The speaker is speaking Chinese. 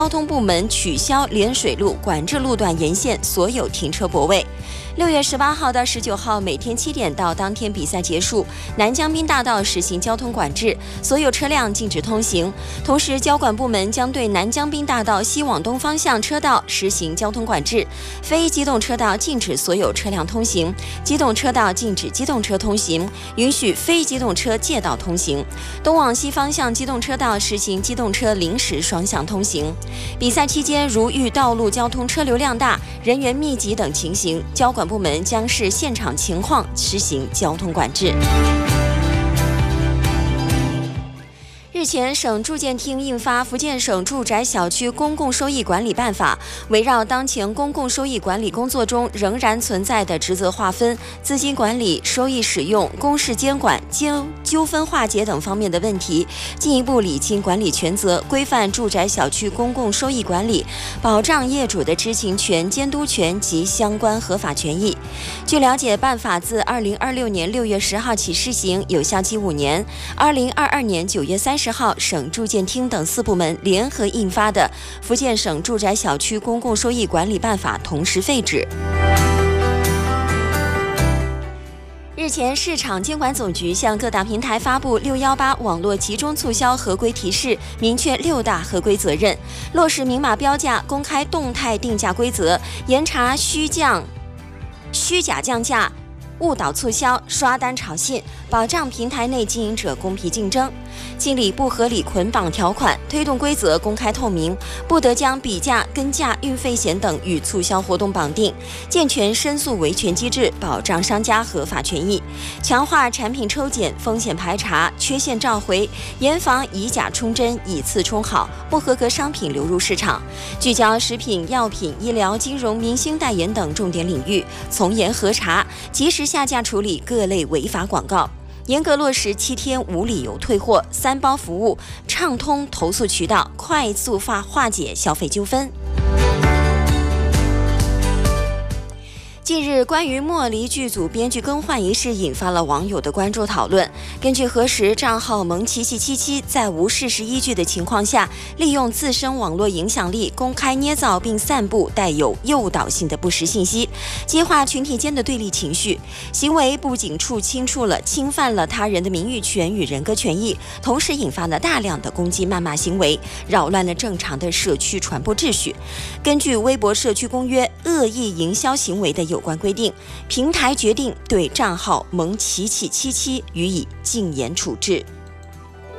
交通部门取消连水路管制路段沿线所有停车泊位。6月18号到19号，每天7点到当天比赛结束，南江滨大道实行交通管制，所有车辆禁止通行。同时，交管部门将对南江滨大道西往东方向车道实行交通管制，非机动车道禁止所有车辆通行，机动车道禁止机动车通行，允许非机动车借道通行。东往西方向机动车道实行机动车临时双向通行。比赛期间，如遇道路交通车流量大、人员密集等情形，交管部门将视现场情况实行交通管制。日前，省住建厅印发《福建省住宅小区公共收益管理办法》，围绕当前公共收益管理工作中仍然存在的职责划分、资金管理、收益使用、公示监管、纠纷化解等方面的问题，进一步理清管理权责，规范住宅小区公共收益管理，保障业主的知情权、监督权及相关合法权益。据了解，办法自2026年6月10号起施行，有效期5年。2022年9月30号，省住建厅等4部门联合印发的《福建省住宅小区公共收益管理办法》同时废止。日前，市场监管总局向各大平台发布618网络集中促销合规提示，明确6大合规责任，落实明码标价、公开动态定价规则，严查虚假降价、误导促销、刷单炒信，保障平台内经营者公平竞争，清理不合理捆绑条款，推动规则公开透明，不得将比价、跟价、运费险等与促销活动绑定，健全申诉维权机制，保障商家合法权益，强化产品抽检、风险排查、缺陷召回，严防以假充真、以次充好、不合格商品流入市场，聚焦食品、药品、医疗、金融、明星代言等重点领域，从严核查，及时下架处理各类违法广告，严格落实7天无理由退货、3包服务，畅通投诉渠道，快速化解消费纠纷。近日，关于莫离剧组编剧更换一事引发了网友的关注讨论。根据核实，账号萌琪琪77在无事实依据的情况下，利用自身网络影响力，公开捏造并散布带有诱导性的不实信息，激化群体间的对立情绪，行为不仅侵犯了他人的名誉权与人格权益，同时引发了大量的攻击谩骂行为，扰乱了正常的社区传播秩序。根据微博社区公约，恶意营销行为的有关规定，平台决定对账号萌琪琪77予以禁言处置。